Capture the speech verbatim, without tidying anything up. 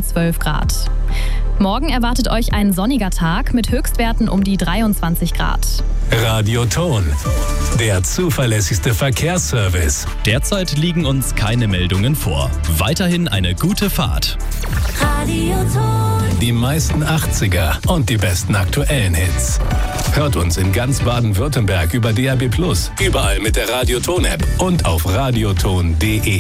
und zwölf Grad. Morgen erwartet euch ein sonniger Tag mit Höchstwerten um die dreiundzwanzig Grad. Radioton, der zuverlässigste Verkehrsservice. Derzeit liegen uns keine Meldungen vor. Weiterhin eine gute Fahrt. Radioton. Die meisten achtziger und die besten aktuellen Hits. Hört uns in ganz Baden-Württemberg über D A B plus, überall mit der Radioton-App und auf radioton punkt de.